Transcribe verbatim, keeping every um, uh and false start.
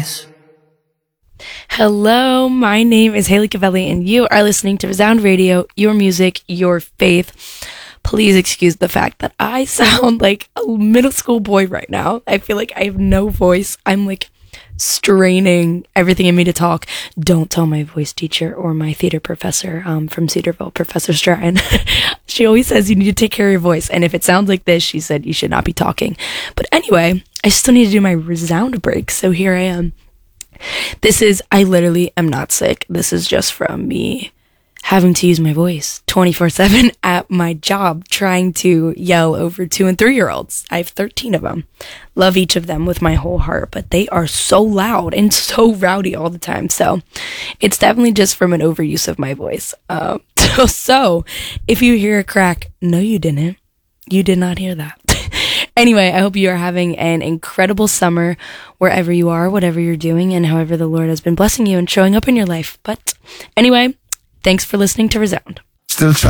voice. Hello, my name is Haley Cavelli, and you are listening to Resound Radio, your music, your faith. Please excuse the fact that I sound like a middle school boy right now. I feel like I have no voice. I'm like straining everything in me to talk. Don't tell my voice teacher or my theater professor um, from Cedarville, Professor Stratton. She always says you need to take care of your voice. And if it sounds like this, she said you should not be talking. But anyway, I still need to do my resound break. So here I am. This is, I literally am not sick. This is just from me having to use my voice twenty-four seven at my job, trying to yell over two and three year olds. I have thirteen of them. Love each of them with my whole heart, but they are so loud and so rowdy all the time. So it's definitely just from an overuse of my voice. Uh, so, so if you hear a crack, no, you didn't. You did not hear that. Anyway, I hope you are having an incredible summer wherever you are, whatever you're doing, and however the Lord has been blessing you and showing up in your life. But anyway, thanks for listening to Resound. Still